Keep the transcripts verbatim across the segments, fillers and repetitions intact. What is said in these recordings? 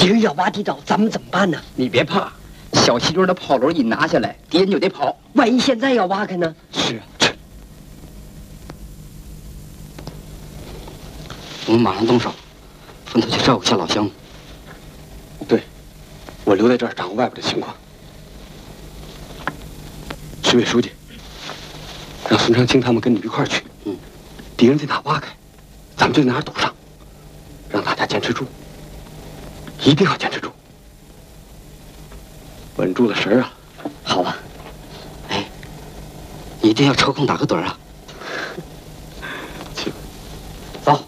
敌人要挖地道，咱们怎么办呢？ 你别怕，小七墩的炮轮一拿下来，敌人就得跑。 万一现在要挖开呢？ 是啊，我们马上动手，分头去照顾下老乡。 对，我留在这儿掌握外边的情况。徐委书记，让孙长青他们跟你们一块儿去。嗯，敌人在哪挖开，咱们就在哪儿堵上，让大家坚持住，一定要坚持住，稳住了神儿啊！ 好吧。哎，你一定要抽空打个盹啊。 请， 走。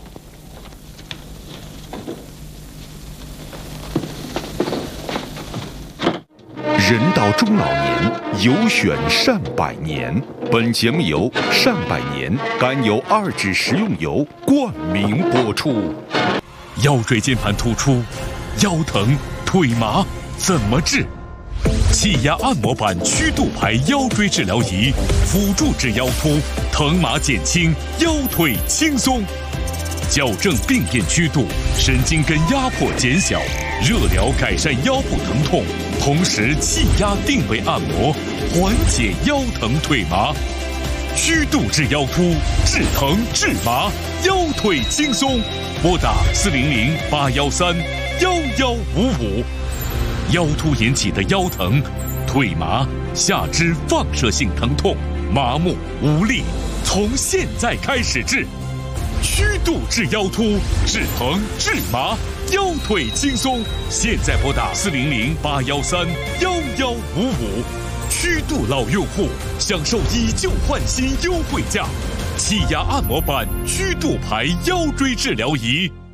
人到中老年，有选善百年。本节目由善百年甘油二酯食用油冠名播出。腰椎间盘突出、腰疼、腿麻怎么治？气压按摩板曲度排腰椎治疗仪，辅助治腰突，疼麻减轻，腰腿轻松。矫正病变曲度，神经根压迫减小，热疗改善腰部疼痛，同时气压定位按摩，缓解腰疼腿麻。曲度治腰突，治疼治麻，腰腿轻松。拨打四零零八幺三幺幺五五。腰突引起的腰疼、腿麻、下肢放射性疼痛、麻木无力，从现在开始治。曲度治腰突，治疼治麻，腰腿轻松。现在拨打四零零八幺三幺幺五五。曲度老用户享受以旧换新优惠价，气压按摩板曲度排腰椎治疗仪。